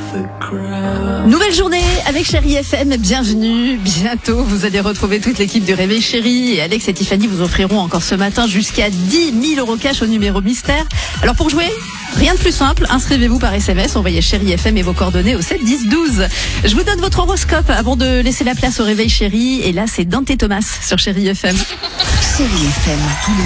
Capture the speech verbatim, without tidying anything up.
Nouvelle journée avec Chérie F M, bienvenue. Bientôt, vous allez retrouver toute l'équipe du Réveil Chérie. Et Alex et Tiffany vous offriront encore ce matin jusqu'à dix mille euros cash au numéro mystère. Alors pour jouer, rien de plus simple, inscrivez-vous par S M S, envoyez Chérie F M et vos coordonnées au sept dix douze. Je vous donne votre horoscope avant de laisser la place au Réveil Chérie. Et là, c'est Dante Thomas sur Chérie F M. Chérie F M.